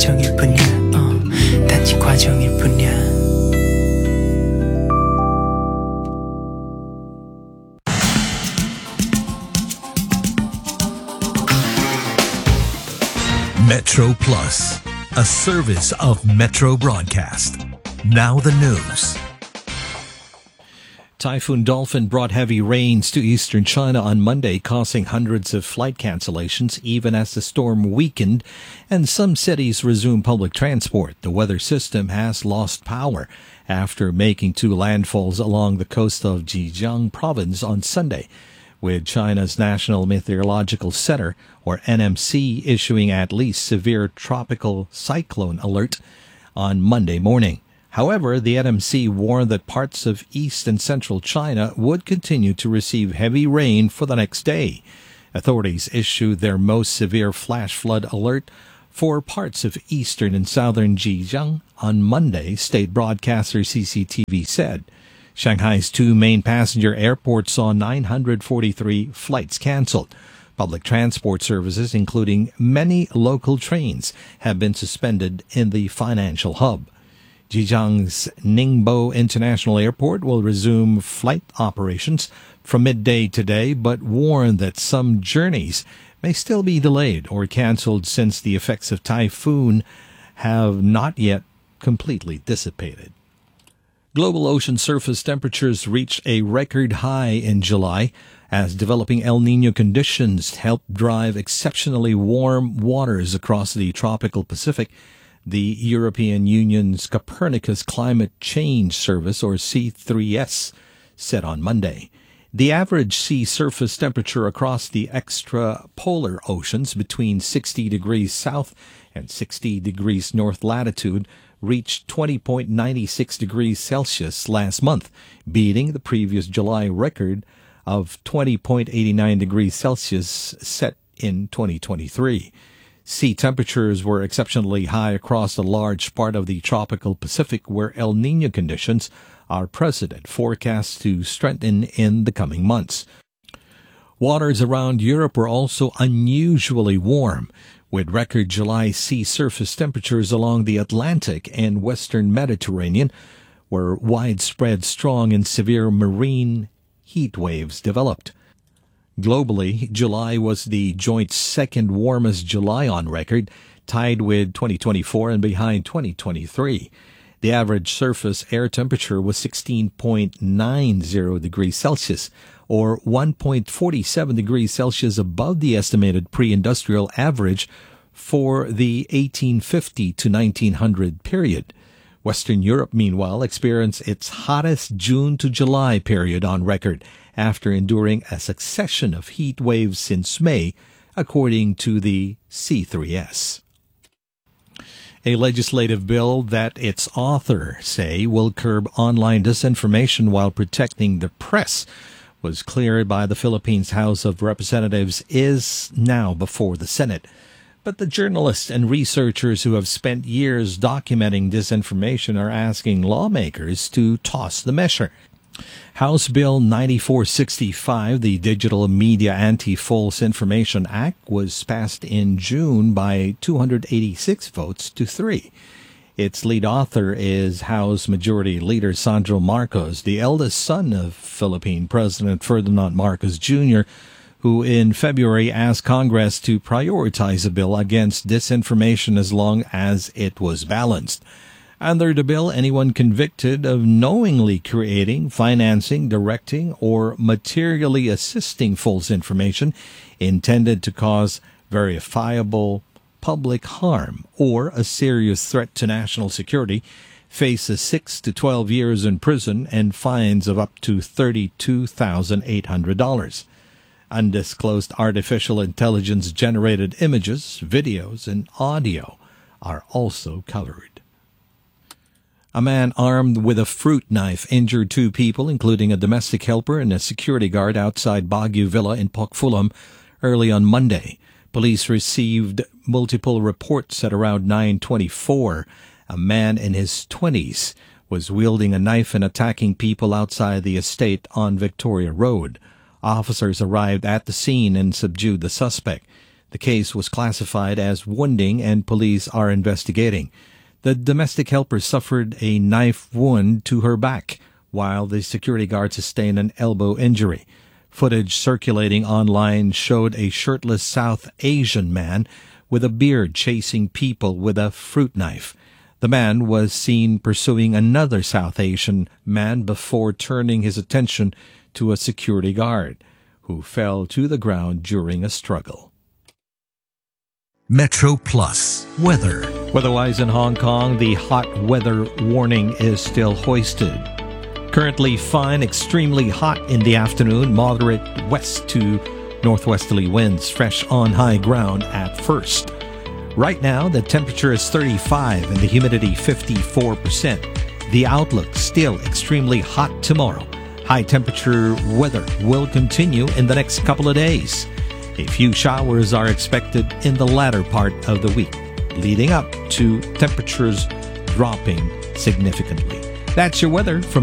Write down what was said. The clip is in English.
과정일 뿐이야 단지 과정일 뿐이야 Metro Plus, a service of Metro Broadcast. Now the news. Typhoon Dolphin brought heavy rains to eastern China on Monday, causing hundreds of flight cancellations even as the storm weakened and some cities resumed public transport. The weather system has lost power after making two landfalls along the coast of Zhejiang province on Sunday, with China's National Meteorological Center, or NMC, issuing at least severe tropical cyclone alert on Monday morning. However, the NMC warned that parts of east and central China would continue to receive heavy rain for the next day. Authorities issued their most severe flash flood alert for parts of eastern and southern Zhejiang on Monday, state broadcaster CCTV said. Shanghai's two main passenger airports saw 943 flights canceled. Public transport services, including many local trains, have been suspended in the financial hub. Zhejiang's Ningbo International Airport will resume flight operations from midday today, but warned that some journeys may still be delayed or canceled since the effects of typhoon have not yet completely dissipated. Global ocean surface temperatures reached a record high in July as developing El Niño conditions helped drive exceptionally warm waters across the tropical Pacific. The European Union's Copernicus Climate Change Service, or C3S, said on Monday. The average sea surface temperature across the extrapolar oceans between 60 degrees south and 60 degrees north latitude reached 20.96 degrees Celsius last month, beating the previous July record of 20.89 degrees Celsius set in 2023. Sea temperatures were exceptionally high across a large part of the tropical Pacific where El Niño conditions are present and forecast to strengthen in the coming months. Waters around Europe were also unusually warm, with record July sea surface temperatures along the Atlantic and western Mediterranean, where widespread strong and severe marine heat waves developed. Globally, July was the joint second warmest July on record, tied with 2024 and behind 2023. The average surface air temperature was 16.90 degrees Celsius, or 1.47 degrees Celsius above the estimated pre-industrial average for the 1850 to 1900 period. Western Europe, meanwhile, experienced its hottest June to July period on record after enduring a succession of heat waves since May, according to the C3S. A legislative bill that its authors say will curb online disinformation while protecting the press was cleared by the Philippines House of Representatives is now before the Senate. But the journalists and researchers who have spent years documenting disinformation are asking lawmakers to toss the measure. House Bill 9465, the Digital Media Anti-False Information Act, was passed in June by 286 votes to 3. Its lead author is House Majority Leader Sandro Marcos, the eldest son of Philippine President Ferdinand Marcos Jr., who in February asked Congress to prioritize a bill against disinformation as long as it was balanced. Under the bill, anyone convicted of knowingly creating, financing, directing, or materially assisting false information intended to cause verifiable public harm or a serious threat to national security faces 6 to 12 years in prison and fines of up to $32,800. Undisclosed artificial intelligence-generated images, videos, and audio are also covered. A man armed with a fruit knife injured 2 people, including a domestic helper and a security guard outside Baguio Villa in Pokfulam early on Monday. Police received multiple reports at around 9:24. A man in his 20s was wielding a knife and attacking people outside the estate on Victoria Road. Officers arrived at the scene and subdued the suspect. The case was classified as wounding and police are investigating. The domestic helper suffered a knife wound to her back, while the security guard sustained an elbow injury. Footage circulating online showed a shirtless South Asian man with a beard chasing people with a fruit knife. The man was seen pursuing another South Asian man before turning his attention to a security guard, who fell to the ground during a struggle. Metro Plus weather. Weather-wise in Hong Kong, the hot weather warning is still hoisted. Currently fine, extremely hot in the afternoon, moderate west to northwesterly winds, fresh on high ground at first. Right now, the temperature is 35 and the humidity 54%. The outlook still extremely hot tomorrow. High temperature weather will continue in the next couple of days. A few showers are expected in the latter part of the week, leading up to temperatures dropping significantly. That's your weather from